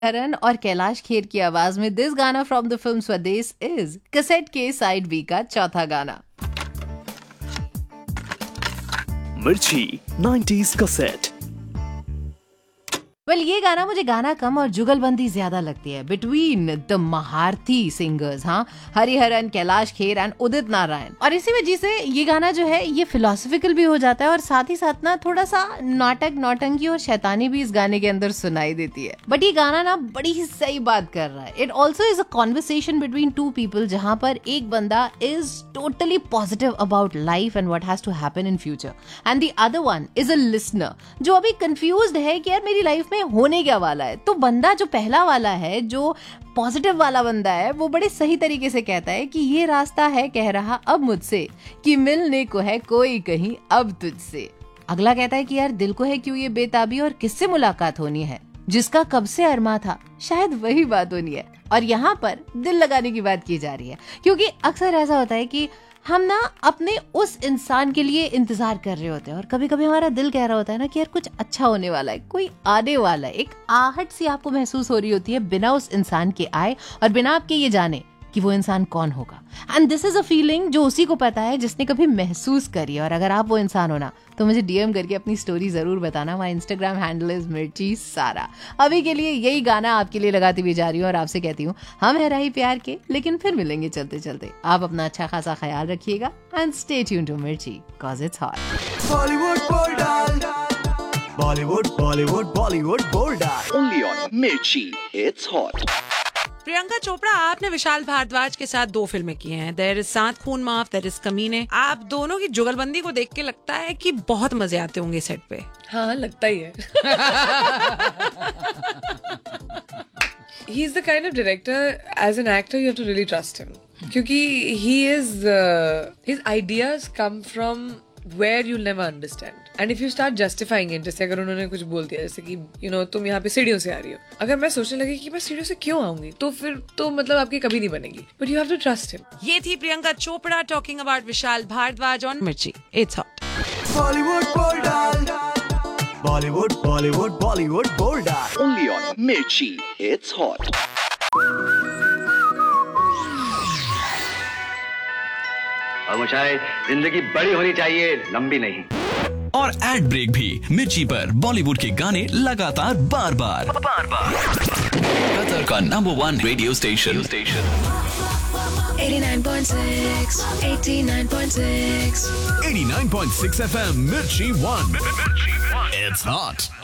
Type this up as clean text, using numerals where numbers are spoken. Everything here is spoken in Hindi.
करण और कैलाश खेर की आवाज में दिस गाना फ्रॉम द फिल्म स्वदेश इज कैसेट के साइड बी का चौथा गाना। मिर्ची 90s कैसेट। ये गाना मुझे गाना कम और जुगलबंदी ज्यादा लगती है बिटवीन द महारथी सिंगर्स, हाँ, हरिहरन, कैलाश खेर एंड उदित नारायण। और इसी वजह से ये गाना जो है ये फिलोसफिकल भी हो जाता है और साथ ही साथ ना थोड़ा सा नाटक, नौटंकी और शैतानी भी इस गाने के अंदर सुनाई देती है। बट ये गाना ना बड़ी ही सही बात कर रहा है। It also is a conversation between two people, जहाँ पर एक बंदा is totally positive about life and what has to happen in future and the other one is a listener जो अभी कंफ्यूज्ड है कि यार मेरी लाइफ में होने क्या वाला है। तो बंदा जो पहला वाला है, जो पॉजिटिव वाला बंदा है, वो बड़े सही तरीके से कहता है कि ये रास्ता है कह रहा अब मुझसे कि मिलने को है कोई कहीं अब तुझसे। अगला कहता है कि यार दिल को है क्यों ये बेताबी और किससे मुलाकात होनी है, जिसका कब से अरमा था शायद वही बात होनी है। और यहाँ पर दिल लगाने की बात की जा रही है क्योंकि अक्सर ऐसा होता है कि हम ना अपने उस इंसान के लिए इंतजार कर रहे होते हैं और कभी कभी हमारा दिल कह रहा होता है ना कि यार कुछ अच्छा होने वाला है, कोई आने वाला है। एक आहट सी आपको महसूस हो रही होती है बिना उस इंसान के आए और बिना आपके ये जाने कि वो इंसान कौन होगा। And this is a feeling जो उसी को पता है जिसने कभी महसूस करी है। और अगर आप वो इंसान हो ना तो मुझे डीएम करके अपनी स्टोरी जरूर बताना। माय इंस्टाग्राम हैंडल इज मिर्ची सारा। अभी के लिए यही गाना आपके लिए लगाती हुई जा रही हूँ और आपसे कहती हूँ हम है राही प्यार के, लेकिन फिर मिलेंगे चलते चलते। आप अपना अच्छा खासा ख्याल रखिएगा एंड स्टे ट्यून्ड टू मिर्ची cause it's hot. Bollywood bold only on मिर्ची इट्स हॉट। प्रियंका चोपड़ा, आपने विशाल भारद्वाज के साथ 2 फिल्में की हैं, देयर इज सात खून माफ, देयर इज कमीने। आप दोनों की जुगलबंदी को देख के लगता है कि बहुत मजे आते होंगे सेट पे। हाँ, लगता ही है। He is the kind of director, as an actor, you have to really trust him. क्योंकि his ideas come from where you'll never understand. And if you start justifying it, जैसे अगर उन्होंने कुछ बोल दिया जैसे कि तुम यहाँ पे सीढ़ियों से आ रही हो, अगर मैं सोचने लगी कि मैं सीढ़ियों से क्यों आऊंगी तो फिर तो मतलब आपकी कभी नहीं बनेगी। But you have to trust him. ये थी Priyanka Chopra talking about Vishal Bhardwaj on मिर्ची it's hot. Bollywood bold only on मिर्ची इट्स हॉट। और मुझे जिंदगी बड़ी होनी चाहिए, लंबी नहीं। और एड ब्रेक भी मिर्ची पर बॉलीवुड के गाने लगातार बार बार कतर का नंबर 1 रेडियो स्टेशन 89.6 FM मिर्ची 1 इट्स हॉट।